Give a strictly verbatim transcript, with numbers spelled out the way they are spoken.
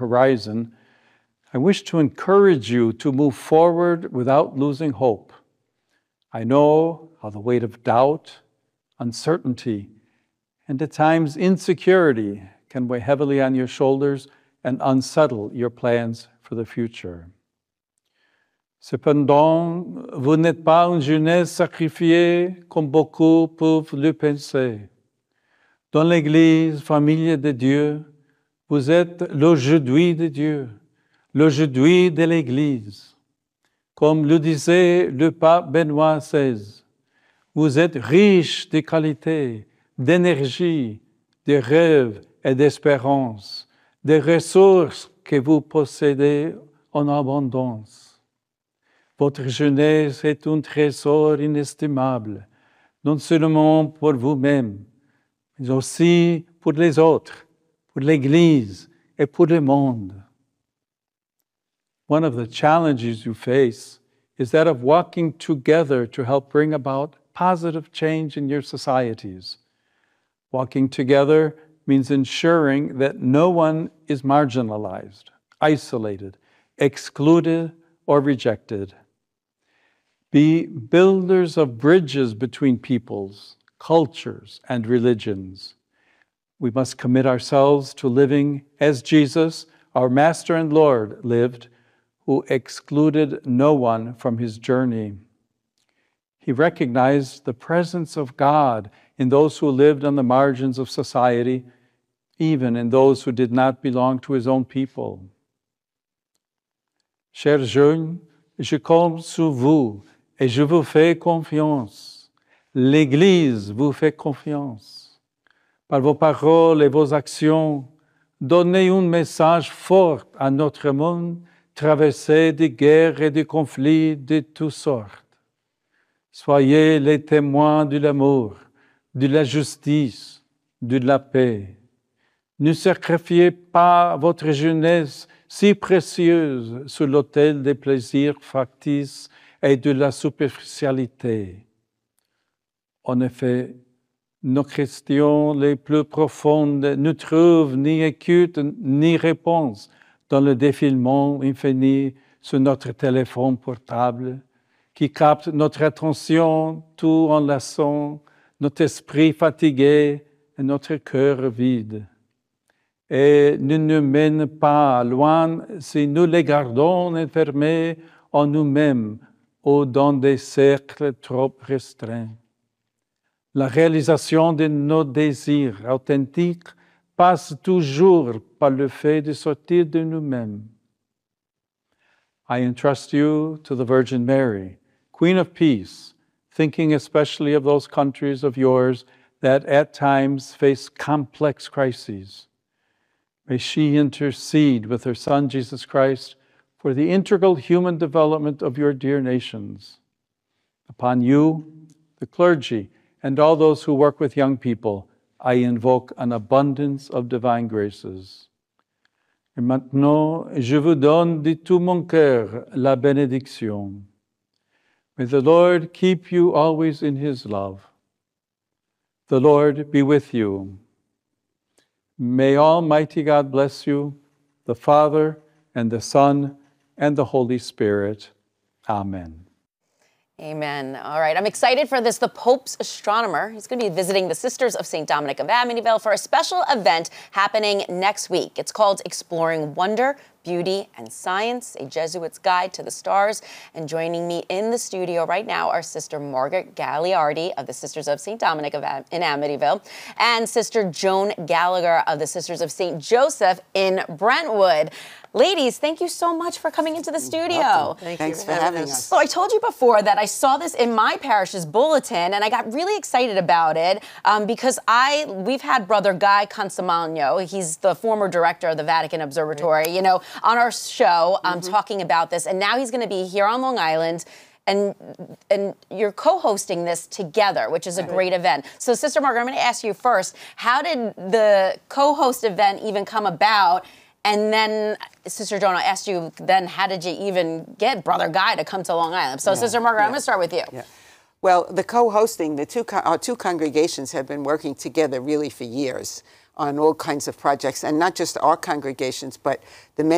horizon, I wish to encourage you to move forward without losing hope. I know how the weight of doubt, uncertainty, and at times insecurity can weigh heavily on your shoulders and unsettle your plans for the future. Cependant, vous n'êtes pas une jeunesse sacrifiée comme beaucoup peuvent le penser. Dans l'Église, famille de Dieu, vous êtes l'aujourd'hui de Dieu, l'aujourd'hui de l'Église. Comme le disait le pape Benoît seize, vous êtes riche de qualités, d'énergie, de rêves et d'espérance, des ressources que vous possédez en abondance. Votre jeunesse est un trésor inestimable, non seulement pour vous-même, mais aussi pour les autres, pour l'Église et pour le monde. One of the challenges you face is that of walking together to help bring about positive change in your societies. Walking together means ensuring that no one is marginalized, isolated, excluded, or rejected. Be builders of bridges between peoples, cultures, and religions. We must commit ourselves to living as Jesus, our Master and Lord, lived, who excluded no one from his journey. He recognized the presence of God in those who lived on the margins of society, even in those who did not belong to his own people. Chers jeunes, je compte sur vous et je vous fais confiance. L'Église vous fait confiance. Par vos paroles et vos actions, donnez un message fort à notre monde traversé de guerres et de conflits de toutes sortes. Soyez les témoins de l'amour, de la justice, de la paix. Ne sacrifiez pas votre jeunesse si précieuse sur l'autel des plaisirs factices et de la superficialité. En effet, nos questions les plus profondes ne trouvent ni écoute ni réponse dans le défilement infini sur notre téléphone portable, qui capte notre attention tout en lassant notre esprit fatigué et notre cœur vide. Et ne nous mène pas loin si nous les gardons enfermés en nous-mêmes ou dans des cercles trop restreints. La réalisation de nos désirs authentiques passe toujours par le fait de sortir de nous-mêmes. I entrust you to the Virgin Mary, Queen of Peace, thinking especially of those countries of yours that at times face complex crises. May she intercede with her Son, Jesus Christ, for the integral human development of your dear nations. Upon you, the clergy, and all those who work with young people, I invoke an abundance of divine graces. Et maintenant, je vous donne de tout mon cœur la bénédiction. May the Lord keep you always in his love. The Lord be with you. May Almighty God bless you, the Father, and the Son, and the Holy Spirit. Amen. Amen. All right, I'm excited for this. The Pope's astronomer, he's going to be visiting the Sisters of Saint Dominic of Amityville for a special event happening next week. It's called Exploring Wonder, Beauty, and Science, a Jesuit's Guide to the Stars. And joining me in the studio right now are Sister Margaret Gagliardi of the Sisters of Saint Dominic of Am in Amityville and Sister Joan Gallagher of the Sisters of Saint Joseph in Brentwood. Ladies, thank you so much for coming into the studio. Thank Thanks for having us. So I told you before that I saw this in my parish's bulletin, and I got really excited about it um, because I we've had Brother Guy Consolmagno, he's the former director of the Vatican Observatory, you know, on our show um, mm-hmm. talking about this, and now he's going to be here on Long Island. And, and you're co-hosting this together, which is a right. great event. So, Sister Margaret, I'm going to ask you first, how did the co-host event even come about? And then, Sister Joan, I asked you then, how did you even get Brother Guy to come to Long Island? So, yeah, Sister Margaret, yeah. I'm going to start with you. Yeah. Well, the co-hosting, the two, our two congregations have been working together really for years. on all kinds of projects, and not just our congregations, but the many